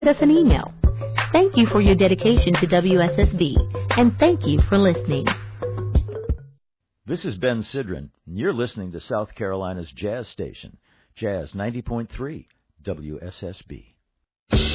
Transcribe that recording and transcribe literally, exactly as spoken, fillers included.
us an email. Thank you for your dedication to W S S B, and thank you for listening. This is Ben Sidran, and you're listening to South Carolina's Jazz Station, Jazz ninety point three W S S B.